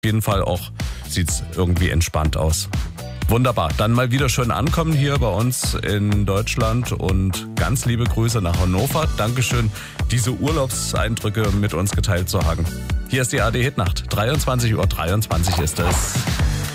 jeden Fall auch sieht's irgendwie entspannt aus. Wunderbar, dann mal wieder schön ankommen hier bei uns in Deutschland und ganz liebe Grüße nach Hannover. Dankeschön, diese Urlaubseindrücke mit uns geteilt zu haben. Hier ist die ARD Hitnacht, 23:23 Uhr ist es.